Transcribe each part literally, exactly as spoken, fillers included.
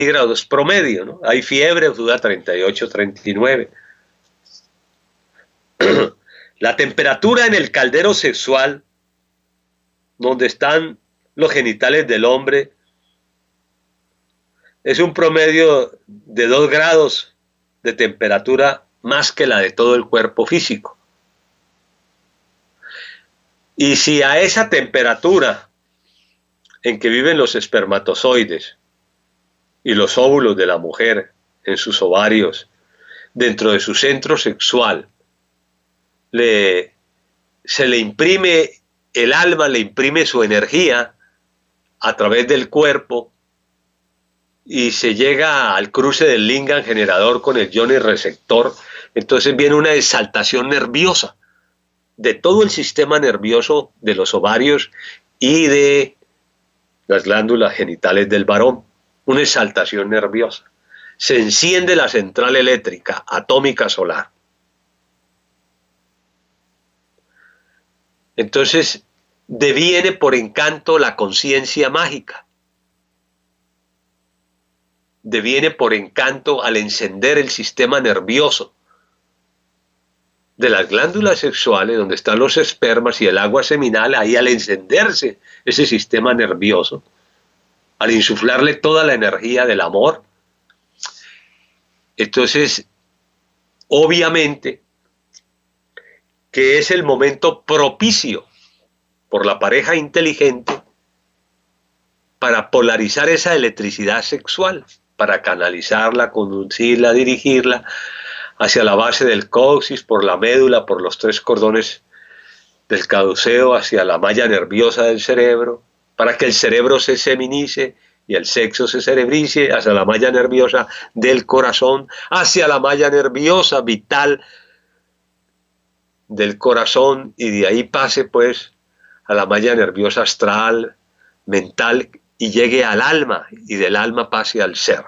grados promedio, ¿no? Hay fiebre, duda treinta y ocho, treinta y nueve. La temperatura en el caldero sexual, donde están los genitales del hombre, es un promedio de dos grados de temperatura más que la de todo el cuerpo físico. Y si a esa temperatura en que viven los espermatozoides y los óvulos de la mujer en sus ovarios, dentro de su centro sexual, le, se le imprime el alma, le imprime su energía a través del cuerpo y se llega al cruce del lingam generador con el yoni receptor, entonces viene una exaltación nerviosa de todo el sistema nervioso de los ovarios y de las glándulas genitales del varón, una exaltación nerviosa. Se enciende la central eléctrica atómica solar. Entonces deviene por encanto la conciencia mágica. Deviene por encanto al encender el sistema nervioso de las glándulas sexuales, donde están los espermas y el agua seminal, ahí al encenderse ese sistema nervioso, al insuflarle toda la energía del amor, entonces obviamente que es el momento propicio por la pareja inteligente para polarizar esa electricidad sexual, para canalizarla, conducirla, dirigirla hacia la base del coxis, por la médula, por los tres cordones del caduceo, hacia la malla nerviosa del cerebro, para que el cerebro se seminice y el sexo se cerebrice, hacia la malla nerviosa del corazón, hacia la malla nerviosa vital del corazón, y de ahí pase pues a la malla nerviosa astral, mental, y llegue al alma, y del alma pase al ser.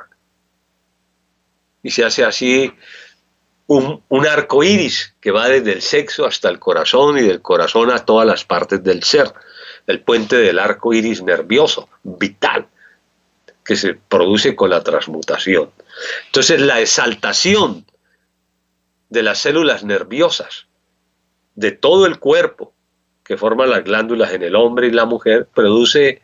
Y se hace así un, un arco iris que va desde el sexo hasta el corazón y del corazón a todas las partes del ser, el puente del arco iris nervioso, vital, que se produce con la transmutación. Entonces la exaltación de las células nerviosas de todo el cuerpo que forman las glándulas en el hombre y la mujer produce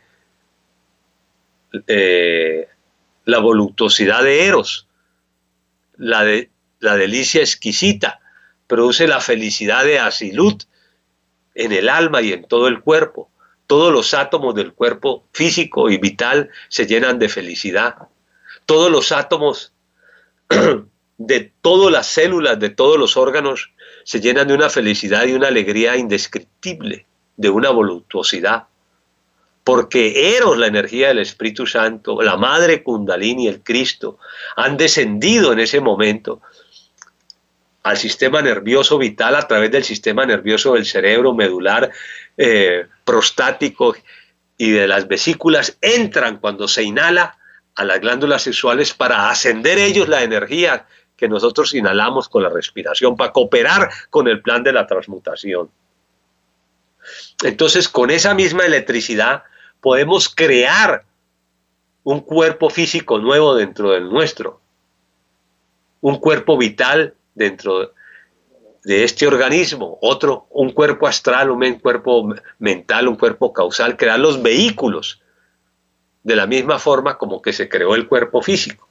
eh, la voluptuosidad de Eros, la, de, la delicia exquisita, produce la felicidad de Asilut en el alma y en todo el cuerpo. Todos los átomos del cuerpo físico y vital se llenan de felicidad. Todos los átomos de todas las células, de todos los órganos, se llenan de una felicidad y una alegría indescriptible, de una voluptuosidad. Porque Eros, la energía del Espíritu Santo, la Madre Kundalini, el Cristo, han descendido en ese momento al sistema nervioso vital a través del sistema nervioso del cerebro medular, eh, prostático y de las vesículas, entran cuando se inhala a las glándulas sexuales para ascender ellos la energía que nosotros inhalamos con la respiración, para cooperar con el plan de la transmutación. Entonces, con esa misma electricidad podemos crear un cuerpo físico nuevo dentro del nuestro, un cuerpo vital dentro de este organismo, otro, un cuerpo astral, un cuerpo mental, un cuerpo causal, crear los vehículos de la misma forma como que se creó el cuerpo físico.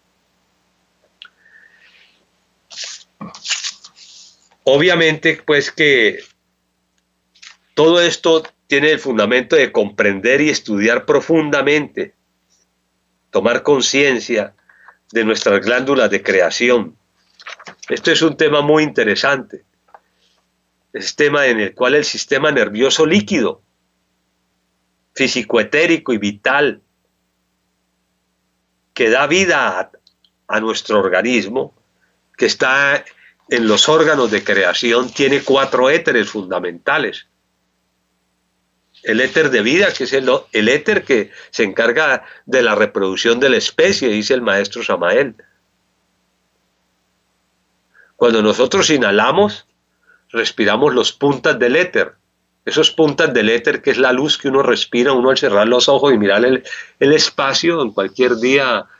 Obviamente, pues que todo esto tiene el fundamento de comprender y estudiar profundamente, tomar conciencia de nuestras glándulas de creación. Esto es un tema muy interesante. Es tema en el cual el sistema nervioso líquido, físico-etérico y vital, que da vida a, a nuestro organismo, que está en los órganos de creación, tiene cuatro éteres fundamentales. El éter de vida, que es el, el éter que se encarga de la reproducción de la especie, dice el maestro Samael. Cuando nosotros inhalamos, respiramos los puntas del éter. Esos puntas del éter, que es la luz que uno respira, uno al cerrar los ojos y mirar el, el espacio, en cualquier día